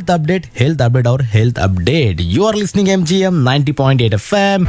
Health update. You are listening MGM 90.8 FM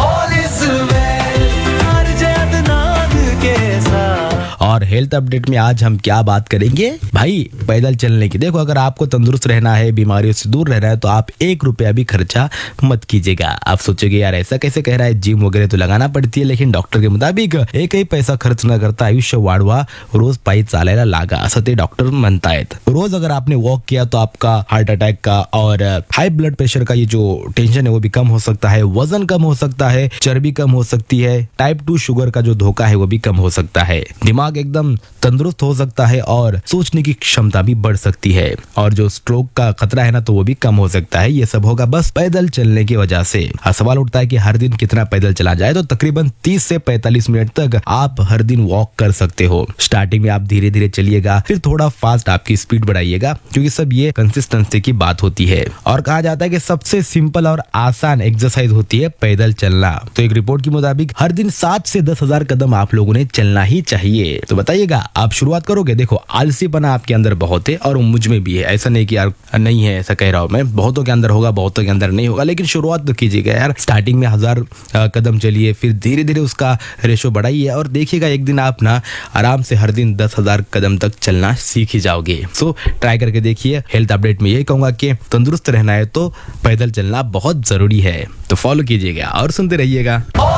और health update में आज हम क्या बात करेंगे भाई, पैदल चलने की। देखो, अगर आपको तंदुरुस्त रहना है, बीमारियों से दूर रहना है, तो आप 1 रुपया भी खर्चा मत कीजिएगा। आप सोचोगे यार ऐसा कैसे कह रहा है, जिम वगैरह तो लगाना पड़ती है, लेकिन डॉक्टर के मुताबिक एकही पैसा खर्च न करता आयुष्य वाढवा, रोज पायी चालायला लागा, असं ते डॉक्टर म्हणतायत। रोज अगर आपने वॉक किया तो आपका हार्ट अटैक का और हाई ब्लड प्रेशर का ये जो टेंशन है वो भी कम हो सकता है, वजन कम हो सकता है, चर्बी कम हो सकती है, टाइप 2 शुगर का जो धोखा है वो भी कम हो सकता है, दिमाग एकदम तंदुरुस्त हो सकता है और सोचने की क्षमता भी बढ़ सकती है, और जो स्ट्रोक का खतरा है ना तो वो भी कम हो सकता है। ये सब होगा बस पैदल चलने की वजह से। सवाल उठता है कि हर दिन कितना पैदल चला जाए, तो तकरीबन 30 से 45 मिनट तक आप हर दिन वॉक कर सकते हो। स्टार्टिंग में आप धीरे धीरे चलिएगा, फिर थोड़ा फास्ट आपकी स्पीड बढ़ाइएगा, क्योंकि सब ये कंसिस्टेंसी की बात होती है। और कहा जाता है कि सबसे सिंपल और आसान एक्सरसाइज होती है पैदल चलना। तो एक रिपोर्ट के मुताबिक हर दिन 7 से 10 हजार कदम आप लोगों ने चलना ही चाहिए। तो बताइएगा आप शुरुआत करोगे? देखो, आलसीपना आपके अंदर बहुत है और मुझ में भी है, ऐसा नहीं कि यार नहीं है, ऐसा कह रहा हूं मैं, बहुतों के अंदर होगा, बहुतों के अंदर नहीं होगा, लेकिन शुरुआत तो कीजिएगा यार। स्टार्टिंग में 1000 कदम चलिए, फिर धीरे धीरे उसका रेशो बढ़ाइए और देखिएगा एक दिन आप ना आराम से हर दिन 10,000 कदम तक चलना सीख ही जाओगे। सो ट्राई करके देखिए। हेल्थ अपडेट में यही कहूंगा कि तंदुरुस्त रहना है तो पैदल चलना बहुत जरूरी है, तो फॉलो कीजिएगा और सुनते रहिएगा।